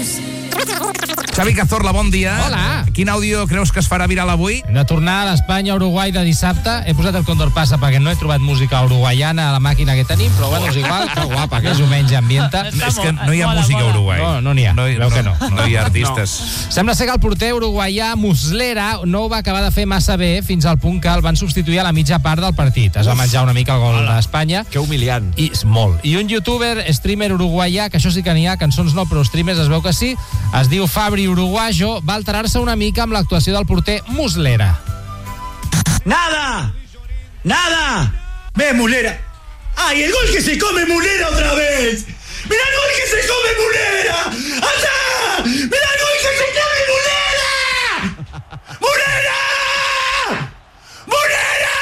Xavi Cazorla, bon dia. Hola. Quin àudio creus que es farà viral avui? De tornar a l'Espanya-Uruguai de dissabte, he posat el Condor Passa perquè no he trobat música uruguaiana a la màquina que tenim, però bueno, és igual, que guapa, que és un menys ambienta. És que no hi ha música a Uruguai. No n'hi ha, veu que no. No hi ha artistes. Sembla ser que el porter uruguaià Muslera no ho va acabar de fer massa bé fins al punt que el van substituir a la mitja part del partit. Es va menjar una mica el gol d'Espanya. Que humiliant. I és molt. I un youtuber, streamer uruguaià, que això sí que n'hi ha, cançons no, però streamers es veu que sí, es diu Fabri Uruguayo, va alterar-se una mica amb l'actuació del porter Muslera. ¡Nada! ¡Nada! ¡Ve, Muslera! ¡Ay, el gol que se come Muslera otra vez! ¡Mira el gol que se come Muslera! ¡Allá! ¡Mira el gol que se come Muslera! ¡Muslera! ¡Muslera!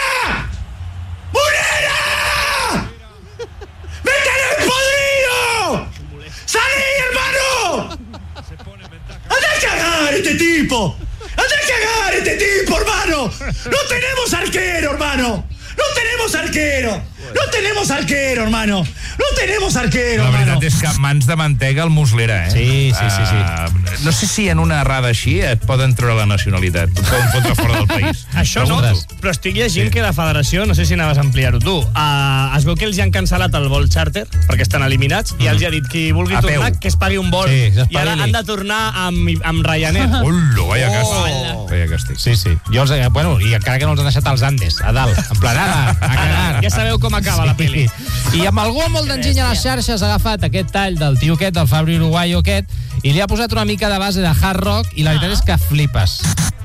¡Muslera! ¡Métele el podrido! ¡Salí, hermano! ¡Anda a cagar este tipo! ¡Anda a cagar este tipo, hermano! ¡No tenemos arquero, hermano! ¡No tenemos arquero! ¡No tenemos arquero, hermano! ¡No tenemos arquero, La hermano! veritat és que mans de mantega el Muslera, eh? Sí. No sé si en una errada així et poden treure la nacionalitat, et poden fotre fora del país. Això no, però estic llegint que la federació, no sé si anaves a ampliar-ho tu, es veu que els hi han cancel·lat el vol xàrter, perquè estan eliminats, i els hi ha dit qui vulgui A tornar, peu. que es pagui un vol. Sí, que es I ara pagui. han de tornar amb Ryanair. Hola, vaya càstig. Vaya càstig. Sí. Jo i encara que no els han deixat als Andes, a dalt, en plan, a cagar. Ja sabeu com acaba la peli. I amb algú amb molt d'enginy a les xarxes ha agafat aquest tall del tio aquest, del Fabri Uruguayo aquest, i li ha posat una mica de base de hard rock, i la veritat és que flipes.